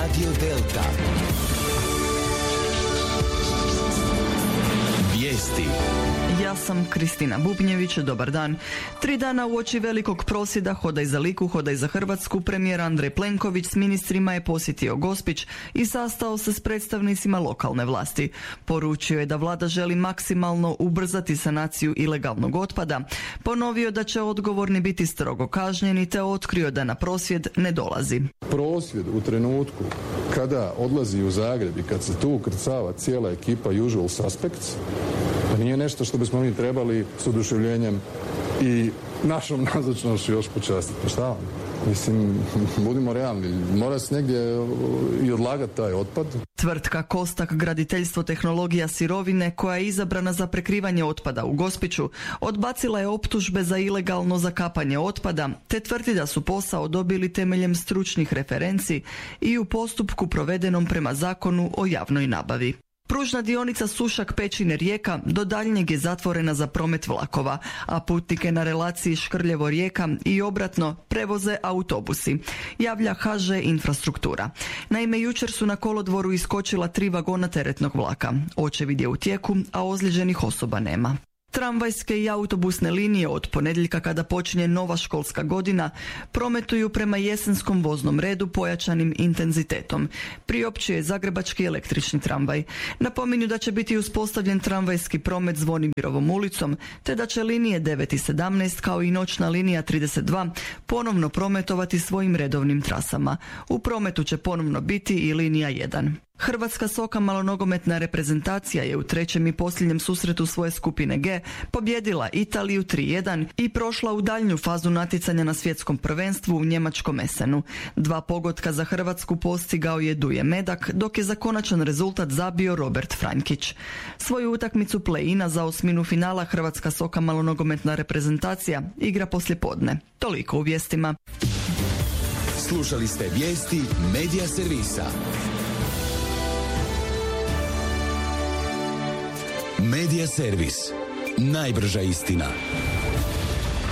Radio Delta. Vijesti. Ja sam Kristina Bubnjević, dobar dan. 3 dana uoči velikog prosvjeda Hodaj za Liku, Hodaj za Hrvatsku, premijer Andrej Plenković s ministrima je posjetio Gospić i sastao se s predstavnicima lokalne vlasti. Poručio je da vlada želi maksimalno ubrzati sanaciju ilegalnog otpada, ponovio da će odgovorni biti strogo kažnjeni te otkrio da na prosvjed ne dolazi. Prosvjed u trenutku kada odlazi u Zagreb i kad se tu ukrcava cijela ekipa usual suspects, pa nije nešto što bismo mi trebali s oduševljenjem i našom nazočnošću još počastiti. Pa šta vam? Mislim, budimo realni, mora se negdje i odlagati taj otpad. Tvrtka Kostak Graditeljstvo tehnologija sirovine, koja je izabrana za prekrivanje otpada u Gospiću, odbacila je optužbe za ilegalno zakapanje otpada, te tvrdi da su posao dobili temeljem stručnih referenci i u postupku provedenom prema Zakonu o javnoj nabavi. Pružna dionica Sušak-Pećine-Rijeka do daljnjeg je zatvorena za promet vlakova, a putnike na relaciji Škrljevo-Rijeka i obratno prevoze autobusi, javlja HŽ Infrastruktura. Naime, jučer su na kolodvoru iskočila 3 vagona teretnog vlaka. Očevid je u tijeku, a ozlijeđenih osoba nema. Tramvajske i autobusne linije od ponedjeljka kada počinje nova školska godina prometuju prema jesenskom voznom redu pojačanim intenzitetom. Priopćio je Zagrebački električni tramvaj. Napominju da će biti uspostavljen tramvajski promet Zvonimirovom ulicom, te da će linije 9 i 17 kao i noćna linija 32 ponovno prometovati svojim redovnim trasama. U prometu će ponovno biti i linija 1. Hrvatska soka malonogometna reprezentacija je u trećem i posljednjem susretu svoje skupine G pobjedila Italiju 3:1 i prošla u daljnju fazu natjecanja na svjetskom prvenstvu u njemačkom Essenu. 2 pogotka za Hrvatsku postigao je Duje Medak, dok je za konačan rezultat zabio Robert Franjkić. Svoju utakmicu play-ina za osminu finala Hrvatska soka malonogometna reprezentacija igra poslijepodne. Toliko u vijestima. Slušali ste vijesti Medija servisa. Medija servis. Najbrža istina.